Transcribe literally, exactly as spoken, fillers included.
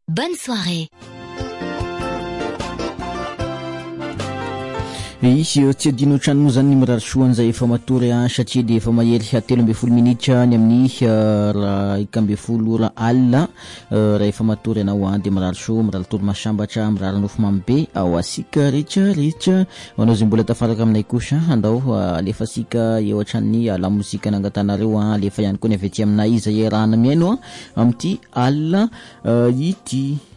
Bonne soirée. Ici tsy adino trano moa zany mirary soan'izay efa matory satria dia efa mahely telo amby folo minitra ny amin'ny raha ika amby folo raha alina raha efa matory ianao dia mirary soa mirary toromasambatra mirary nofo mamy be ao asika rehetrarehetra anao zay mbola tafaraka aminay kosa andao alefa asika eo atran'ny lamozika nangatanareo alefa ihany koa ny avy aty aminay izay rahana miaino amin'ity alina ity.